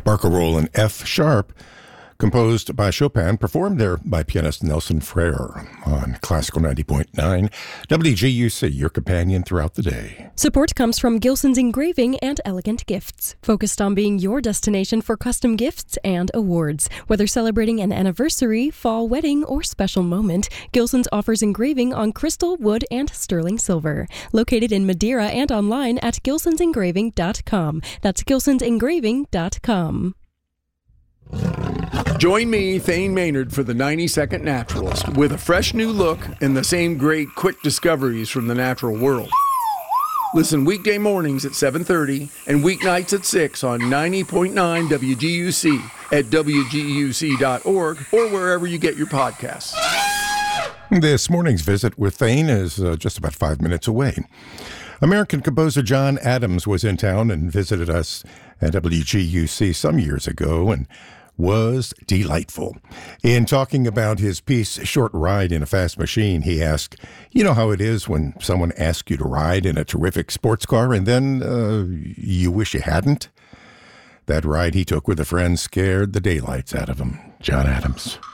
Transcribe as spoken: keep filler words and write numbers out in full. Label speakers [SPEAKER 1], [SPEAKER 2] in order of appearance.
[SPEAKER 1] Barcarolle in F sharp, composed by Chopin, performed there by pianist Nelson Frere on Classical ninety point nine W G U C, your companion throughout the day.
[SPEAKER 2] Support comes from Gilson's Engraving and Elegant Gifts, focused on being your destination for custom gifts and awards. Whether celebrating an anniversary, fall wedding, or special moment, Gilson's offers engraving on crystal, wood, and sterling silver. Located in Madeira and online at gilsons engraving dot com. That's gilsons engraving dot com.
[SPEAKER 3] Join me, Thane Maynard, for the ninety second Naturalist, with a fresh new look and the same great quick discoveries from the natural world. Listen weekday mornings at seven thirty and weeknights at six on ninety point nine W G U C at W G U C dot org or wherever you get your podcasts.
[SPEAKER 1] This morning's visit with Thane is uh, just about five minutes away. American composer John Adams was in town and visited us at W G U C some years ago and was delightful. In talking about his piece, Short Ride in a Fast Machine, he asked, you know how it is when someone asks you to ride in a terrific sports car and then uh, you wish you hadn't? That ride he took with a friend scared the daylights out of him. John Adams.